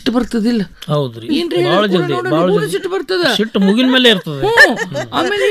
ಸಿಟ್ಟು ಬರ್ತದಿಲ್ಲ? ಹೌದ್ರಿ, ಏನ್ರಿ ಬಾಳ ಜಲ್ದಿ ಸಿಟ್ಟು ಬರ್ತದ, ಸಿಟ್ಟು ಮುಗಿನ ಮೇಲೆ ಇರ್ತದೆ. ಆಮೇಲೆ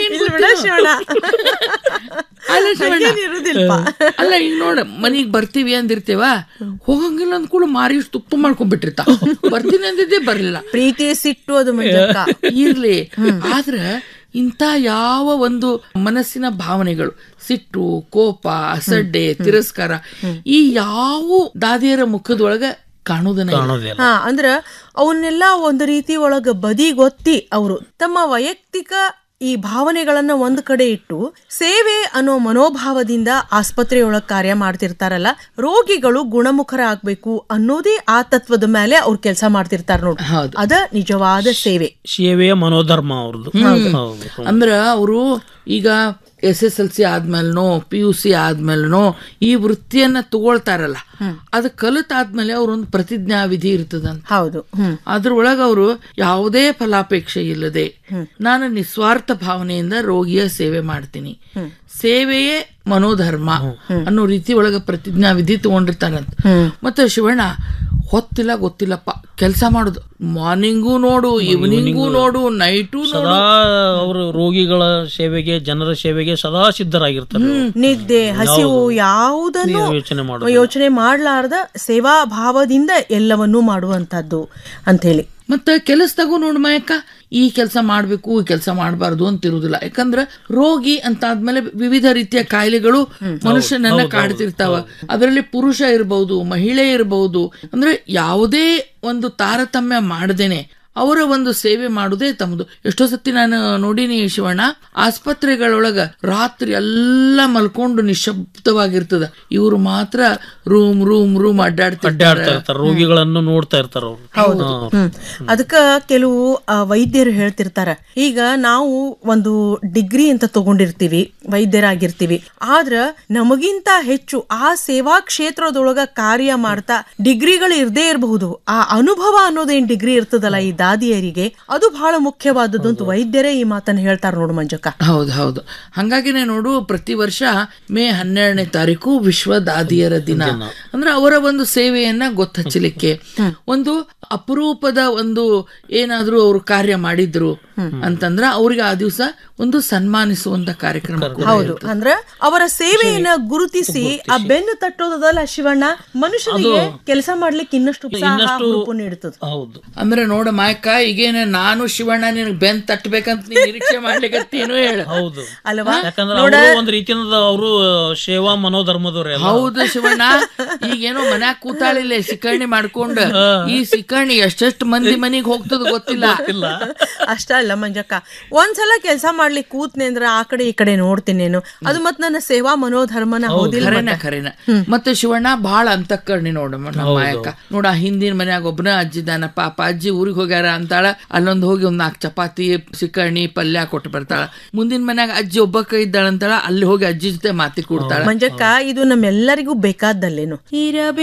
ಅಲ್ಲ ಈಗ ನೋಡ ಮನಿಗ್ ಬರ್ತೀವಿ ಅಂದಿರ್ತೇವ, ಹೋಗಂಗಿಲ್ಲ ಅಂದ್ ಕೂಡ ಮಾರಿ ತುಪ್ಪ ಮಾಡ್ಕೊಂಡ್ಬಿಟ್ಟಿರ್ತಾ, ಬರ್ತೀನಿ ಅಂದಿದ್ದೆ ಬರ್ಲಿಲ್ಲ. ಪ್ರೀತಿ ಸಿಟ್ಟು ಅದು ಇರ್ಲಿ, ಆದ್ರ ಇಂಥ ಯಾವ ಒಂದು ಮನಸ್ಸಿನ ಭಾವನೆಗಳು, ಸಿಟ್ಟು, ಕೋಪ, ಅಸಡ್ಡೆ, ತಿರಸ್ಕಾರ, ಈ ಯಾವ ದಾದಿಯರ ಮುಖದೊಳಗ ಕಾಣುವುದನ್ನ ಅಂದ್ರ ಅವನ್ನೆಲ್ಲ ಒಂದು ರೀತಿ ಒಳಗ ಬದಿಗೊತ್ತಿ ಅವರು ತಮ್ಮ ವೈಯಕ್ತಿಕ ಈ ಭಾವನೆಗಳನ್ನ ಒಂದ್ ಕಡೆ ಇಟ್ಟು ಸೇವೆ ಅನ್ನೋ ಮನೋಭಾವದಿಂದ ಆಸ್ಪತ್ರೆಯೊಳಗ್ ಕಾರ್ಯ ಮಾಡ್ತಿರ್ತಾರಲ್ಲ, ರೋಗಿಗಳು ಗುಣಮುಖರಾಗಬೇಕು ಅನ್ನೋದೇ ಆ ತತ್ವದ ಮೇಲೆ ಅವ್ರು ಕೆಲಸ ಮಾಡ್ತಿರ್ತಾರ ನೋಡಿ. ಅದ ನಿಜವಾದ ಸೇವೆಯ ಮನೋಧರ್ಮ ಅವ್ರದ್ದು. ಅಂದ್ರ ಅವರು ಈಗ SSLC ಆದ್ಮೇಲನೋ PUC ಆದ್ಮೇಲನೋ ಈ ವೃತ್ತಿಯನ್ನ ತಗೊಳ್ತಾರಲ್ಲ, ಅದ್ ಕಲಿತಾದ್ಮೇಲೆ ಅವ್ರೊಂದು ಪ್ರತಿಜ್ಞಾ ವಿಧಿ ಇರ್ತದಂತ. ಹೌದು. ಅದ್ರೊಳಗ ಅವರು ಯಾವುದೇ ಫಲಾಪೇಕ್ಷೆ ಇಲ್ಲದೆ ನಾನು ನಿಸ್ವಾರ್ಥ ಭಾವನೆಯಿಂದ ರೋಗಿಯ ಸೇವೆ ಮಾಡ್ತೀನಿ, ಸೇವೆಯೇ ಮನೋಧರ್ಮ ಅನ್ನೋ ರೀತಿ ಒಳಗ ಪ್ರತಿಜ್ಞಾ ವಿಧಿ ತಗೊಂಡಿರ್ತಾರಂತ. ಮತ್ತೆ ಶಿವಣ್ಣ ಹೊತ್ತಿಲ್ಲ ಗೊತ್ತಿಲ್ಲಪ್ಪ ಕೆಲಸ ಮಾಡುದು, ಮಾರ್ನಿಂಗು ನೋಡು, ಈವ್ನಿಂಗು ನೋಡು, ನೈಟು ಸದಾ ಅವರು ರೋಗಿಗಳ ಸೇವೆಗೆ, ಜನರ ಸೇವೆಗೆ ಸದಾ ಸಿದ್ಧರಾಗಿರ್ತಾರೆ. ನಿದ್ದೆ, ಹಸಿವು ಯಾವುದನ್ನು ಯೋಚನೆ ಮಾಡ್ಲಾರ್ದ ಸೇವಾ ಭಾವದಿಂದ ಎಲ್ಲವನ್ನೂ ಮಾಡುವಂತದ್ದು ಅಂತ ಹೇಳಿ. ಮತ್ತೆ ಕೆಲಸದಾಗೂ ನೋಡು ಮಾಯಕ್ಕ, ಈ ಕೆಲಸ ಮಾಡ್ಬೇಕು, ಈ ಕೆಲಸ ಮಾಡಬಾರ್ದು ಅಂತ ಇರುವುದಿಲ್ಲ. ಯಾಕಂದ್ರೆ ರೋಗಿ ಅಂತ ಆದ್ಮೇಲೆ ವಿವಿಧ ರೀತಿಯ ಕಾಯಿಲೆಗಳು ಮನುಷ್ಯನನ್ನ ಕಾಡ್ತಿರ್ತಾವ. ಅದರಲ್ಲಿ ಪುರುಷ ಇರಬಹುದು, ಮಹಿಳೆ ಇರಬಹುದು, ಅಂದ್ರೆ ಯಾವುದೇ ಒಂದು ತಾರತಮ್ಯ ಮಾಡದೇನೆ ಅವರ ಒಂದು ಸೇವೆ ಮಾಡುದೇ ತಮ್ಮದು. ಎಷ್ಟೋ ಸತಿ ನಾನು ನೋಡಿನಿ ಶಿವಣ್ಣ, ಆಸ್ಪತ್ರೆಗಳೊಳಗ ರಾತ್ರಿ ಎಲ್ಲ ಮಲ್ಕೊಂಡು ನಿಶಬ್ದವಾಗಿರ್ತದ, ಇವರು ಮಾತ್ರ ರೂಮ್ ರೂಮ್ ರೂಮ್ ಅಡ್ಡಾಡ್ತಿರ್ತಾರೆ, ರೋಗಿಗಳನ್ನು ನೋಡ್ತಾ ಇರ್ತಾರ. ಹೌದು. ಅದಕ್ಕ ಕೆಲವು ವೈದ್ಯರು ಹೇಳ್ತಿರ್ತಾರ, ಈಗ ನಾವು ಒಂದು ಡಿಗ್ರಿ ಅಂತ ತಗೊಂಡಿರ್ತೀವಿ, ವೈದ್ಯರಾಗಿರ್ತೀವಿ, ಆದ್ರ ನಮಗಿಂತ ಹೆಚ್ಚು ಆ ಸೇವಾ ಕ್ಷೇತ್ರದೊಳಗ ಕಾರ್ಯ ಮಾಡ್ತಾ ಡಿಗ್ರಿಗಳು ಇರ್ದೇ ಇರಬಹುದು, ಆ ಅನುಭವ ಅನ್ನೋದೇನ್ ಡಿಗ್ರಿ ಇರ್ತದಲ್ಲ ಈ ದಾದಿಯರಿಗೆ, ಅದು ಬಹಳ ಮುಖ್ಯವಾದದ್ದು ಅಂತ ವೈದ್ಯರೇ ಈ ಮಾತನ್ನ ಹೇಳ್ತಾರ ನೋಡು ಮಂಜಕ್ಕ. ಹೌದು ಹೌದು. ಹಂಗಾಗಿನೇ ನೋಡು, ಪ್ರತಿ ವರ್ಷ ಮೇ 12ನೇ ತಾರೀಕು ವಿಶ್ವ ದಾದಿಯರ ದಿನ. ಅಂದ್ರೆ ಅವರ ಒಂದು ಸೇವೆಯನ್ನ ಗೊತ್ತಚ್ಚಲಿಕ್ಕೆ, ಒಂದು ಅಪರೂಪದ ಒಂದು ಏನಾದ್ರೂ ಅವರು ಕಾರ್ಯ ಮಾಡಿದ್ರು ಅಂತಂದ್ರ ಅವ್ರಿಗೆ ಆ ದಿವಸ ಒಂದು ಸನ್ಮಾನಿಸುವಂತ ಕಾರ್ಯಕ್ರಮ. ಹೌದು, ಅಂದ್ರೆ ಅವರ ಸೇವೆಯನ್ನ ಗುರುತಿಸಿ ಆ ಬೆನ್ನು ತಟ್ಟೋದಲ್ಲ ಶಿವಣ್ಣ, ಮನುಷ್ಯನಿಗೆ ಕೆಲಸ ಮಾಡ್ಲಿಕ್ಕೆ ಇನ್ನಷ್ಟು ನೀಡುತ್ತದೆ. ಅಂದ್ರೆ ನೋಡ ಮಾಯಕ್ಕ, ಈಗೇನ ನಾನು ಶಿವಣ್ಣ ನಿನಗೆ ಬೆನ್ ತಟ್ಟಬೇಕಂತ ನಿರೀಕ್ಷೆ ಮಾಡ್ಲಿಕ್ಕೇನು ಹೇಳ. ಹೌದು ಅಲ್ವಾ? ಒಂದು ರೀತಿಯಿಂದ ಅವರು ಸೇವಾ ಮನೋಧರ್ಮದವ್ರೆ. ಹೌದು ಶಿವಣ್ಣ, ಈಗೇನೋ ಮನ್ಯಾಗ ಕೂತಾಳಿಲ್ಲ ಸಿಕರ್ಣಿ ಮಾಡ್ಕೊಂಡು, ಈ ಸಿಕರ್ಣಿ ಎಷ್ಟೆಷ್ಟು ಮಂದಿ ಮನಿಗ್ ಹೋಗ್ತದ ಗೊತ್ತಿಲ್ಲ. ಅಷ್ಟ ಅಲ್ಲ ಮಂಜಕ್ಕ, ಒಂದ್ಸಲ ಕೆಲಸ ಮಾಡ್ಲಿಕ್ಕೆ ಕೂತ್ನೆ ಅಂದ್ರ ಆ ಕಡೆ ಈ ಕಡೆ ನೋಡ್ತೀನೇನು, ಅದು ಮತ್ ನನ್ನ ಸೇವಾ ಮನೋಧರ್ಮನ ಹೌದಿಲ್ಲ. ಖರೇನ. ಮತ್ತೆ ಶಿವಣ್ಣ ಬಹಳ ಅಂತಃಕರಣಿ ನೋಡ ನಮ್ಮ ಮಾಯಕ್ಕ. ನೋಡ, ಹಿಂದಿನ ಮನ್ಯಾಗ ಒಬ್ಬನ ಅಜ್ಜಿದಾನ, ಪಾಪ ಅಜ್ಜಿ ಊರಿಗೆ ಹೋಗ್ಯಾರ ಅಂತಾಳ, ಅಲ್ಲೊಂದು ಹೋಗಿ ಒಂದ್ 4 ಚಪಾತಿ, ಸಿಕರ್ಣಿ, ಪಲ್ಯ ಕೊಟ್ಟು ಬರ್ತಾಳ. ಮುಂದಿನ ಮನ್ಯಾಗ ಅಜ್ಜಿ ಒಬ್ಬಕ್ಕ ಇದ್ದಾಳಂತಾಳ, ಅಲ್ಲಿ ಹೋಗಿ ಅಜ್ಜಿ ಜೊತೆ ಮಾತಿ ಕೊಡ್ತಾಳ. ಮಂಜಕ್ಕ, ಇದು ನಮ್ಮೆಲ್ಲರಿಗೂ ಬೇಕಾದ್ದಲ್ಲೇನು.